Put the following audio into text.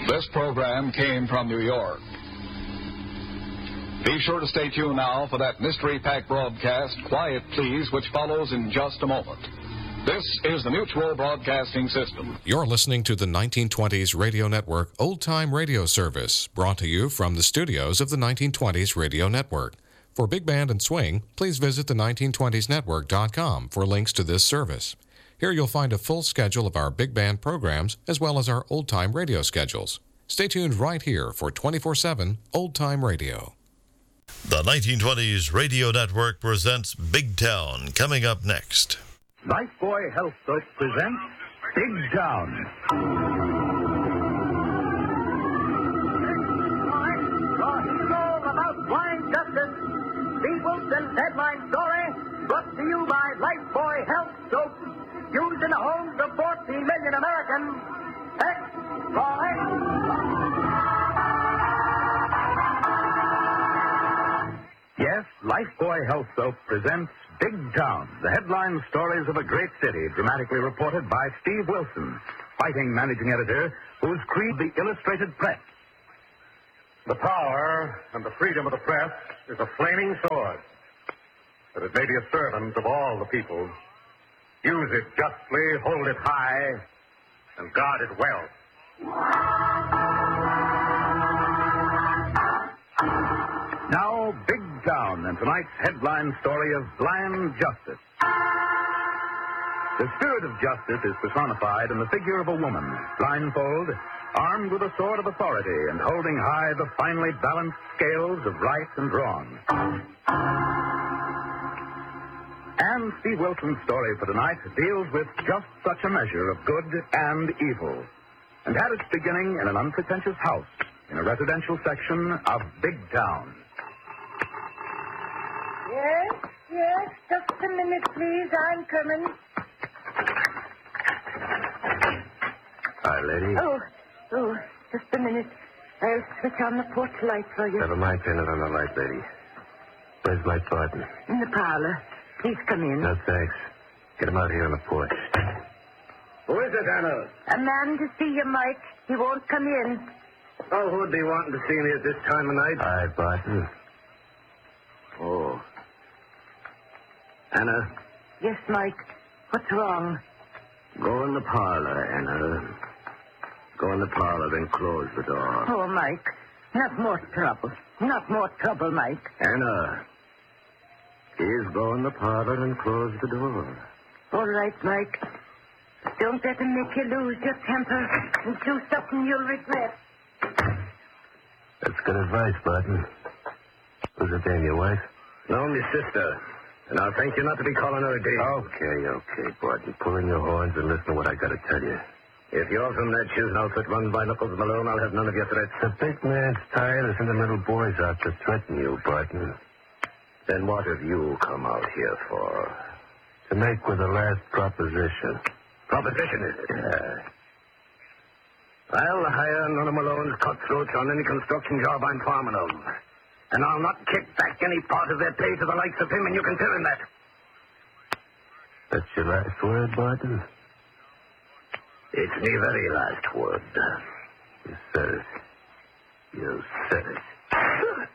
This program came from New York. Be sure to stay tuned now for that mystery-packed broadcast, Quiet Please, which follows in just a moment. This is the Mutual Broadcasting System. You're listening to the 1920s Radio Network Old Time Radio Service, brought to you from the studios of the 1920s Radio Network. For Big Band and Swing, please visit the 1920snetwork.com for links to this service. Here you'll find a full schedule of our big band programs as well as our old-time radio schedules. Stay tuned right here for 24/7 old-time radio. The 1920s Radio Network presents Big Town, coming up next. Lifebuoy Health Soap presents Big Town. The hero about blind justice, Steve Wilson's headline story, brought to you by Lifebuoy Health Soap, used in the homes of 14 million Americans. Yes, Lifebuoy Health Soap presents Big Town, the headline stories of a great city, dramatically reported by Steve Wilson, fighting managing editor, who's created the Illustrated Press. The power and the freedom of the press is a flaming sword, that it may be a servant of all the people. Use it justly, hold it high, and guard it well. Now, Big Town, and tonight's headline story of Blind Justice. The spirit of justice is personified in the figure of a woman, blindfold, armed with a sword of authority, and holding high the finely balanced scales of right and wrong. And Steve Wilson's story for tonight deals with just such a measure of good and evil, and had its beginning in an unpretentious house in a residential section of Big Town. Yes, just a minute, please. I'm coming. Hi, lady. Oh, just a minute. I'll switch on the porch light for you. Never mind turning on the light, lady. Where's my partner? In the parlor. Please come in. No, thanks. Get him out here on the porch. Who is it, Anna? A man to see you, Mike. He won't come in. Oh, who'd be wanting to see me at this time of night? Hi, partner. Oh. Anna, Yes, Mike. What's wrong? go in the parlor, Anna. Go in the parlor and close the door. Oh, Mike. Not more trouble. Not more trouble, Mike. Anna, please go in the parlor and close the door. All right, Mike. Don't let him make you lose your temper and do something you'll regret. That's good advice, partner. Who's it then, your wife? No, my sister. And I'll thank you not to be calling her a date. Okay, partner. Pull in your horns and listen to what I got to tell you. If you're from that choosing outfit run by Knuckles Malone, I'll have none of your threats. The big man's tired of sending little boys out to threaten you, partner. Then what have you come out here for? To make with the last proposition. Proposition, is it? Yeah. I'll hire none of Malone's cutthroats on any construction job I'm farming of. And I'll not kick back any part of their pay to the likes of him, and you can tell him that. That's your last word, partner? It's me very last word. You said it. You said it.